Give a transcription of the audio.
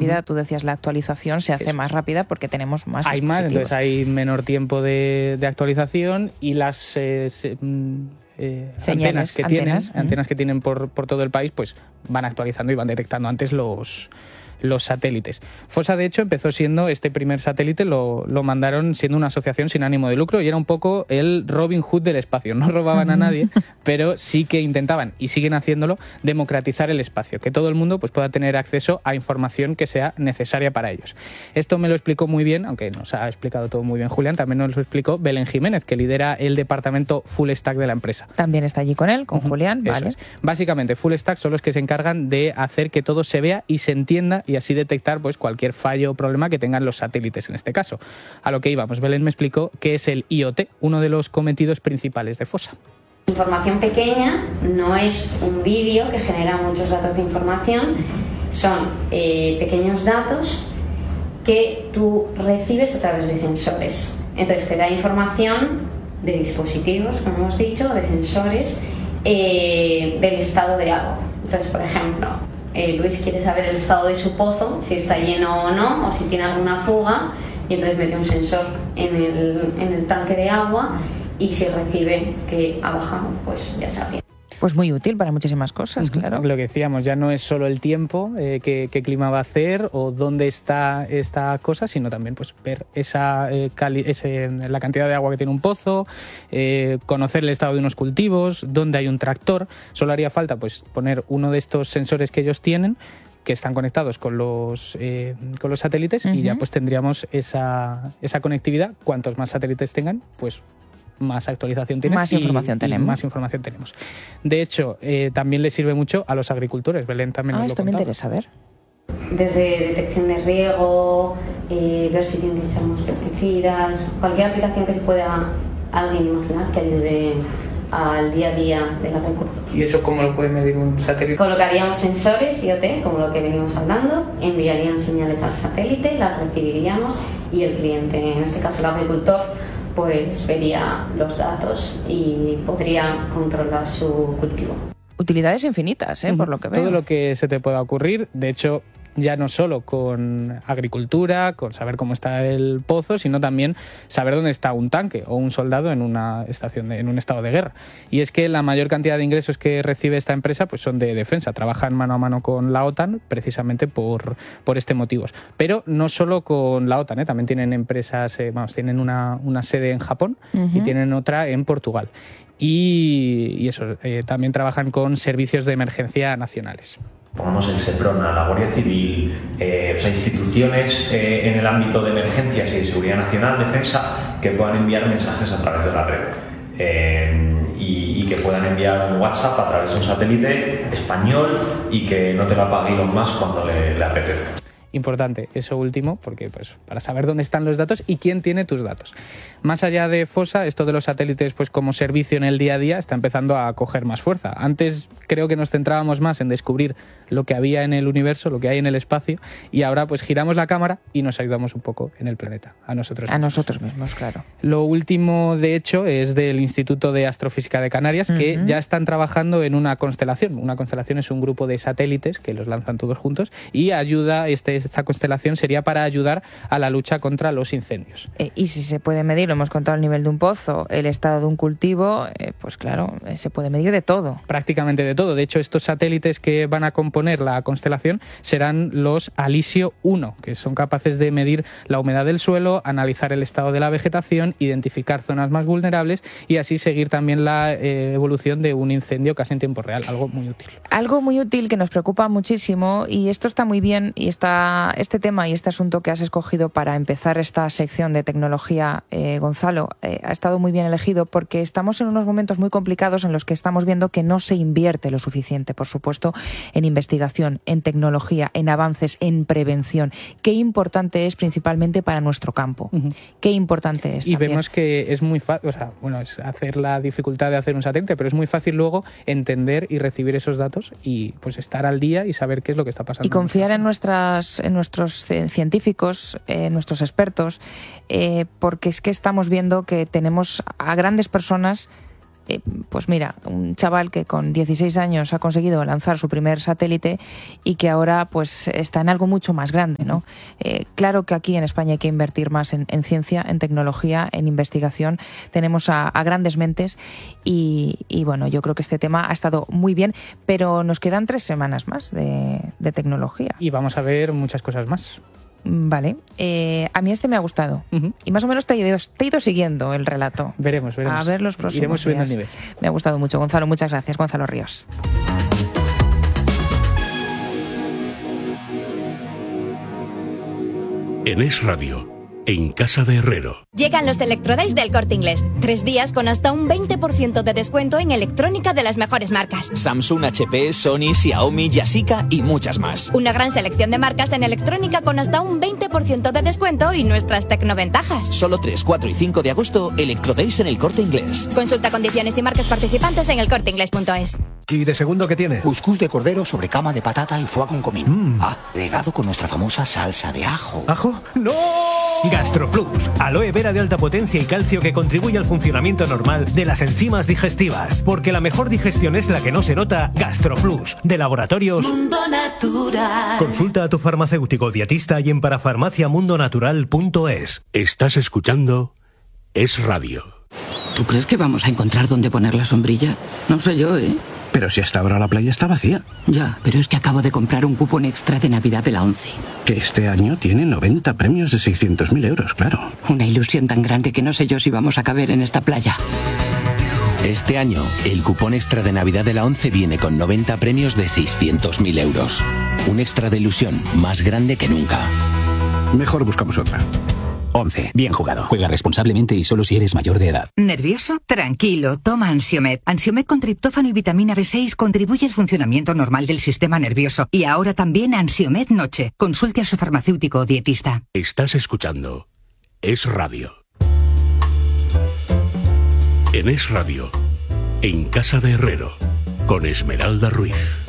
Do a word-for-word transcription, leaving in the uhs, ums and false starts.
rápida. Uh-huh. Tú decías, la actualización se hace Eso. más rápida porque tenemos más Hay más, entonces hay menor tiempo de, de actualización y las eh, se, eh, Señales, antenas que antenas. tienen, uh-huh. antenas que tienen por, por todo el país, pues van actualizando y van detectando antes los... los satélites. Fossa, de hecho, empezó siendo, este primer satélite lo, lo mandaron siendo una asociación sin ánimo de lucro y era un poco el Robin Hood del espacio. No robaban a nadie, pero sí que intentaban, y siguen haciéndolo, democratizar el espacio, que todo el mundo pues, pueda tener acceso a información que sea necesaria para ellos. Esto me lo explicó muy bien, aunque nos ha explicado todo muy bien Julián, también nos lo explicó Belén Jiménez, que lidera el departamento Full Stack de la empresa. También está allí con él, con uh-huh. Julián. Vale. Es. Básicamente, Full Stack son los que se encargan de hacer que todo se vea y se entienda y así detectar pues, cualquier fallo o problema que tengan los satélites en este caso. A lo que íbamos, Belén me explicó qué es el I O T, uno de los cometidos principales de Fossa. Información pequeña no es un vídeo que genera muchos datos de información, son eh, pequeños datos que tú recibes a través de sensores. Entonces te da información de dispositivos, como hemos dicho, de sensores eh, del estado de agua. Entonces, por ejemplo, Eh, Luis quiere saber el estado de su pozo, si está lleno o no, o si tiene alguna fuga, y entonces mete un sensor en el, en el tanque de agua y si recibe que ha bajado, pues ya sabría. Pues muy útil para muchísimas cosas, uh-huh. claro. Lo que decíamos, ya no es solo el tiempo, eh, qué, qué clima va a hacer o dónde está esta cosa, sino también pues ver esa, eh, cali- ese, la cantidad de agua que tiene un pozo, eh, conocer el estado de unos cultivos, dónde hay un tractor. Solo haría falta pues poner uno de estos sensores que ellos tienen, que están conectados con los, eh, con los satélites, uh-huh. y ya pues tendríamos esa, esa conectividad. Cuantos más satélites tengan, pues más actualización tienes más y, información tenemos. y más información tenemos. De hecho, eh, también le sirve mucho a los agricultores. Belén también ah, nos lo esto me contaba. interesa ver. Desde detección de riego, eh, ver si tienen que echar más pesticidas, cualquier aplicación que se pueda alguien imaginar que ayude al día a día del agricultor. ¿Y eso cómo lo puede medir un satélite? Colocaríamos sensores I O T, como lo que venimos hablando, enviarían señales al satélite, las recibiríamos y el cliente, en este caso el agricultor, pues vería los datos y podría controlar su cultivo. Utilidades infinitas, ¿eh? Por lo que veo. Todo lo que se te pueda ocurrir. De hecho, ya no solo con agricultura, con saber cómo está el pozo, sino también saber dónde está un tanque o un soldado en una estación de, en un estado de guerra. Y es que la mayor cantidad de ingresos que recibe esta empresa pues son de defensa. Trabajan mano a mano con la OTAN precisamente por, por este motivo. Pero no solo con la OTAN, ¿eh? También tienen empresas, eh, vamos, tienen una, una sede en Japón uh-huh. y tienen otra en Portugal. Y, y eso, eh, también trabajan con servicios de emergencia nacionales. Pongamos el SEPRONA, la Guardia Civil, eh, o sea, instituciones eh, en el ámbito de emergencias y de seguridad nacional, defensa, que puedan enviar mensajes a través de la red eh, y, y que puedan enviar un WhatsApp a través de un satélite español y que no te lo apague Elon Musk cuando le, le apetece. Importante eso último, porque pues para saber dónde están los datos y quién tiene tus datos. Más allá de Fossa, esto de los satélites pues como servicio en el día a día está empezando a coger más fuerza. Antes creo que nos centrábamos más en descubrir lo que había en el universo, lo que hay en el espacio, y ahora pues giramos la cámara y nos ayudamos un poco en el planeta, a nosotros a mismos. nosotros mismos, claro. Lo último, de hecho, es del Instituto de Astrofísica de Canarias, que uh-huh. ya están trabajando en una constelación. Una constelación es un grupo de satélites que los lanzan todos juntos y ayuda, este, esta constelación sería para ayudar a la lucha contra los incendios. Eh, y si se puede medir, lo hemos contado, el nivel de un pozo, el estado de un cultivo, eh, pues claro, eh, se puede medir de todo. Prácticamente de todo. De hecho, estos satélites que van a componer la constelación serán los Alisio uno, que son capaces de medir la humedad del suelo, analizar el estado de la vegetación, identificar zonas más vulnerables y así seguir también la eh, evolución de un incendio casi en tiempo real. Algo muy útil. Algo muy útil que nos preocupa muchísimo, y esto está muy bien, y está, este tema y este asunto que has escogido para empezar esta sección de tecnología, eh, Gonzalo, eh, ha estado muy bien elegido porque estamos en unos momentos muy complicados en los que estamos viendo que no se invierte lo suficiente, por supuesto, en investigación, en tecnología, en avances, en prevención. Qué importante es principalmente para nuestro campo. Uh-huh. Qué importante es Y también. Vemos que es muy fácil, o sea, bueno, es hacer la dificultad de hacer un satélite, pero es muy fácil luego entender y recibir esos datos y pues estar al día y saber qué es lo que está pasando. Y confiar en nuestras, en nuestros científicos, en nuestros expertos, eh, porque es que estamos viendo que tenemos a grandes personas eh, pues mira, un chaval que con dieciséis años ha conseguido lanzar su primer satélite y que ahora pues está en algo mucho más grande, ¿no? Eh, claro que aquí en España hay que invertir más en, en ciencia, en tecnología, en investigación. Tenemos a, a grandes mentes y, y bueno, yo creo que este tema ha estado muy bien, pero nos quedan tres semanas más de, de tecnología. Y vamos a ver muchas cosas más. Vale, eh, a mí este me ha gustado. Uh-huh. Y más o menos te he, ido, te he ido siguiendo el relato. Veremos, veremos. A ver los próximos Iremos subiendo días. el nivel. Me ha gustado mucho, Gonzalo. Muchas gracias, Gonzalo Ríos. En Es Radio, en Casa de Herrero. Llegan los Electrodays del Corte Inglés. Tres días con hasta un veinte por ciento de descuento en electrónica de las mejores marcas. Samsung, H P, Sony, Xiaomi, Yashica y muchas más. Una gran selección de marcas en electrónica con hasta un veinte por ciento de descuento y nuestras tecnoventajas. Solo tres, cuatro y cinco de agosto, Electrodays en el Corte Inglés. Consulta condiciones y marcas participantes en el corte inglés punto es. ¿Y de segundo qué tiene? Cuscús de cordero sobre cama de patata y foie con comino. Mm. Ah, regado con nuestra famosa salsa de ajo. ¿Ajo? ¡No! GastroPlus, aloe vera de alta potencia y calcio que contribuye al funcionamiento normal de las enzimas digestivas. Porque la mejor digestión es la que no se nota. GastroPlus, de Laboratorios Mundo Natural. Consulta a tu farmacéutico dietista y en parafarmacia mundo natural punto es. Estás escuchando Es Radio. ¿Tú crees que vamos a encontrar dónde poner la sombrilla? No sé yo, ¿eh? Pero si hasta ahora la playa está vacía. Ya, pero es que acabo de comprar un cupón extra de Navidad de la ONCE. Que este año tiene noventa premios de seiscientos mil euros, claro. Una ilusión tan grande que no sé yo si vamos a caber en esta playa. Este año, el cupón extra de Navidad de la ONCE viene con noventa premios de seiscientos mil euros. Un extra de ilusión más grande que nunca. Mejor buscamos otra. once. Bien jugado. Juega responsablemente y solo si eres mayor de edad. ¿Nervioso? Tranquilo, toma Ansiomed. Ansiomed con triptófano y vitamina B seis contribuye al funcionamiento normal del sistema nervioso. Y ahora también Ansiomed Noche. Consulte a su farmacéutico o dietista. Estás escuchando Es Radio. En Es Radio, en Casa de Herrero, con Esmeralda Ruiz.